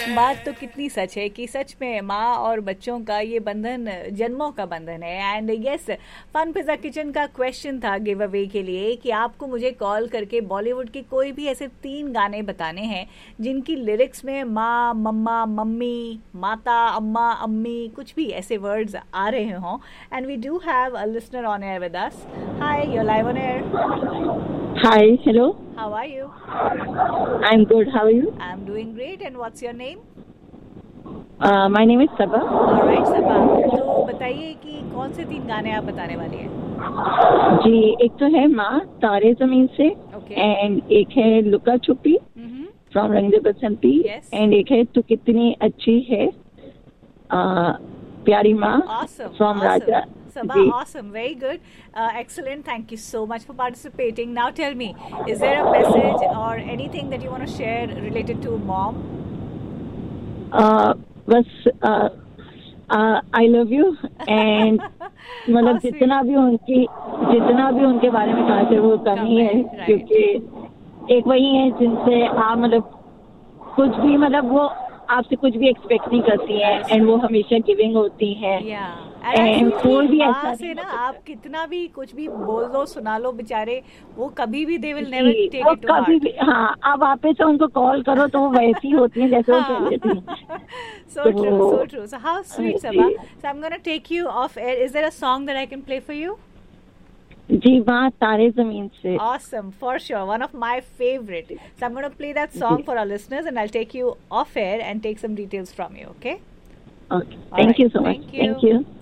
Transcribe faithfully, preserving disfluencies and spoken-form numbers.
बात तो कितनी सच है कि सच में माँ और बच्चों का ये बंधन जन्मों का बंधन है। And yes, fun pizza kitchen का क्वेश्चन था गिव अवे के लिए कि आपको मुझे कॉल करके बॉलीवुड की कोई भी ऐसे तीन गाने बताने हैं जिनकी लिरिक्स में माँ, मम्मा, मम्मी, माता, अम्मा, अम्मी कुछ भी ऐसे वर्ड्स आ रहे हों। And we do have a listener on air with us. Hi, you are live on air. Hi, hello. How are you? I'm good. How are you? I'm doing great. And what's your name? Uh, my name is Sabha. All right, Sabha. तो बताइए कि कौन से तीन गाने आप बताने वाली हैं? जी, एक तो है माँ तारे जमीन से, Okay. and एक है लुका छुपी Mm-hmm. from रंग दे बसंती, Yes. and एक है तू कितनी अच्छी है, uh, प्यारी माँ Awesome. from awesome. Raja. Sabha, ji. awesome. Very good. Uh, excellent. Thank you so much for participating. Now tell me, is there a message or anything that you want to share related to mom? Uh, बस uh, uh, I love you and मतलब How sweet. जितना भी उनकी जितना भी उनके बारे में कहा थे वो कम कम ही है, है, right. क्योंकि एक वही है जिनसे आप मतलब कुछ भी मतलब वो आपसे कुछ भी एक्सपेक्ट नहीं करती हैं एंड वो हमेशा गिविंग होती हैं. Yeah. And I And feel कोई कि भी माँ ऐसा से नहीं ना हो सकता. आप कितना भी कुछ भी बोल दो सुना लो बेचारे, वो कभी भी they will never ji, take वो it to कभी heart. भी हाँ आप वापस से उनको कॉल करो तो वो वैसी होती हैं जैसे वो पहले थी. So तो true, so true. So how sweet, ji. Sabha. So I'm gonna take you off air. Is there a song that I can play for you? जी, माँ तारे जमीन से. Awesome, for sure. One of my favorite. So I'm gonna play that song for our listeners, and I'll take you off air and take some details from you. Okay? Okay. All Thank right. you so much. Thank you. Thank you.